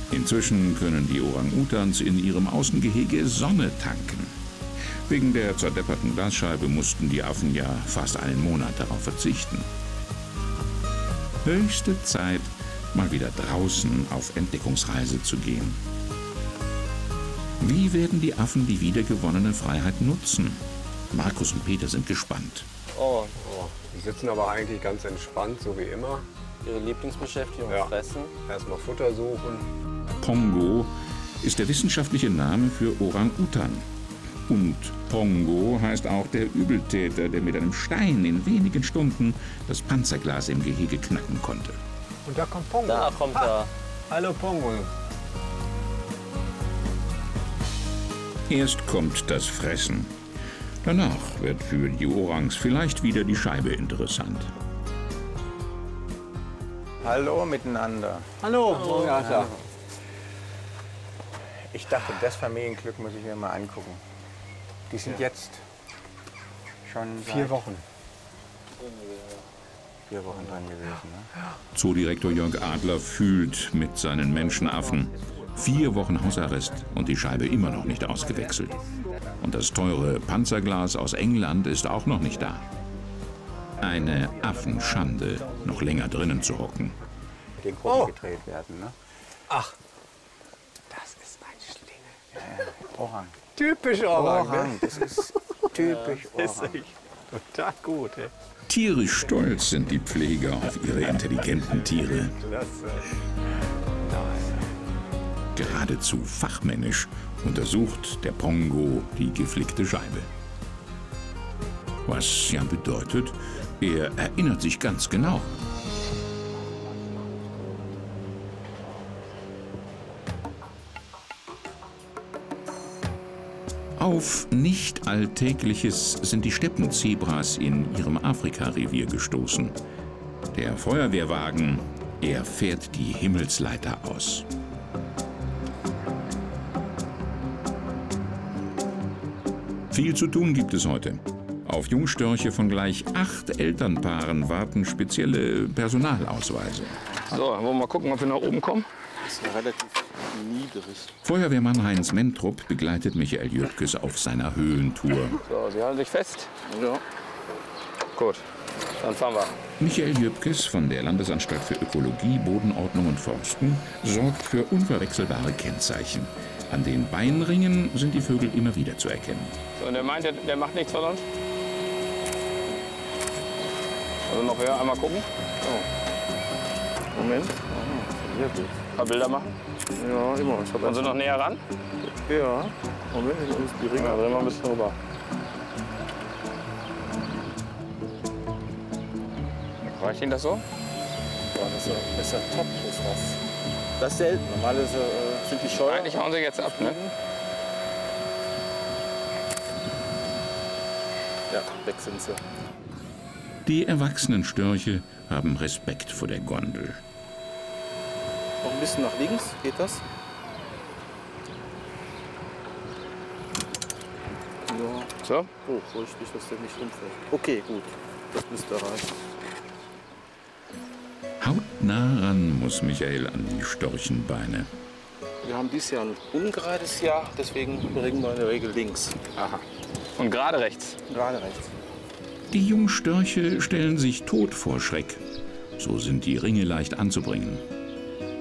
Inzwischen können die Orang-Utans in ihrem Außengehege Sonne tanken. Wegen der zerdepperten Glasscheibe mussten die Affen ja fast einen Monat darauf verzichten. Höchste Zeit, mal wieder draußen auf Entdeckungsreise zu gehen. Wie werden die Affen die wiedergewonnene Freiheit nutzen? Markus und Peter sind gespannt. Die sitzen aber eigentlich ganz entspannt, so wie immer. Ihre Lieblingsbeschäftigung, fressen. Erstmal Futter suchen. Pongo ist der wissenschaftliche Name für Orang-Utan. Und Pongo heißt auch der Übeltäter, der mit einem Stein in wenigen Stunden das Panzerglas im Gehege knacken konnte. Und da kommt Pongo. Da kommt er. Hallo Pongo. Erst kommt das Fressen. Danach wird für die Orangs vielleicht wieder die Scheibe interessant. Hallo miteinander. Hallo. Hallo. Ich dachte, das Familienglück muss ich mir mal angucken. Die sind jetzt schon seit 4 Wochen. 4 Wochen dran gewesen. Ne? Zoodirektor Jörg Adler fühlt mit seinen Menschenaffen. 4 Wochen Hausarrest und die Scheibe immer noch nicht ausgewechselt. Und das teure Panzerglas aus England ist auch noch nicht da. Eine Affenschande, noch länger drinnen zu hocken. Mit den Gruppen gedreht werden. Ne? Ach, das ist ein Schlingel. Ja, Orang. Typisch Orang. Orang, das ist typisch Orang. Total gut. Ey. Tierisch stolz sind die Pfleger auf ihre intelligenten Tiere. Geradezu fachmännisch untersucht der Pongo die geflickte Scheibe. Was ja bedeutet, er erinnert sich ganz genau. Auf nicht Alltägliches sind die Steppenzebras in ihrem Afrika-Revier gestoßen. Der Feuerwehrwagen, er fährt die Himmelsleiter aus. Viel zu tun gibt es heute. Auf Jungstörche von gleich 8 Elternpaaren warten spezielle Personalausweise. So, wollen wir mal gucken, ob wir nach oben kommen? Das ist relativ niedrig. Feuerwehrmann Heinz Mentrup begleitet Michael Jöpkes auf seiner Höhentour. So, Sie halten sich fest? Ja. Gut, dann fahren wir. Michael Jöpkes von der Landesanstalt für Ökologie, Bodenordnung und Forsten sorgt für unverwechselbare Kennzeichen. An den Beinringen sind die Vögel immer wieder zu erkennen. So, und der meint, der macht nichts von uns? Also noch höher, einmal gucken. Oh. Moment. Sehr gut. Ein paar Bilder machen. Ja, immer. Wollen Sie noch näher ran? Ja. Moment, ich muss die Ringe. Ja, drehen wir ein bisschen rüber. Reicht Ihnen das so? Ja, das ist ja top, ist das. Das ist selten. Normalerweise sind die scheu. Eigentlich hauen Sie jetzt ab, ne? Ja, weg sind sie. Die erwachsenen Störche haben Respekt vor der Gondel. Noch ein bisschen nach links, geht das? Ja. So? Oh, vorsichtig, dass der nicht umfällt. Okay, gut. Das müsste reichen. Hautnah ran muss Michael an die Storchenbeine. Wir haben dieses Jahr ein ungerades Jahr, deswegen bringen wir in der Regel links. Aha. Und gerade rechts? Gerade rechts. Die Jungstörche stellen sich tot vor Schreck. So sind die Ringe leicht anzubringen.